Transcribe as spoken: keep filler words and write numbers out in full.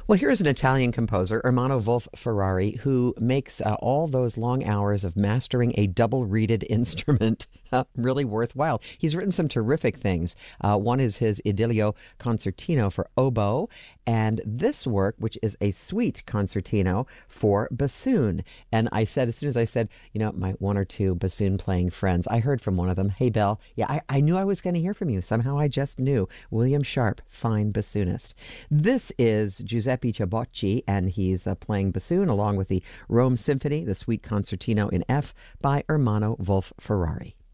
Well, here's an Italian composer, Ermanno Wolf Ferrari, who makes uh, all those long hours of mastering a double-reeded instrument uh, really worthwhile. He's written some terrific things. Uh, one is his Idilio Concertino for oboe, and this work, which is a suite concertino for bassoon. And I said, as soon as I said, you know, my one or two bassoon-playing friends, I heard from one of them, hey, Belle, yeah, I, I knew I was going to hear from you. Somehow I just knew. William Sharp, fine bassoonist. This is Giuseppe Ciabocci, and he's uh, playing bassoon along with the Rome Symphony, the Suite Concertino in F by Ermanno Wolf Ferrari.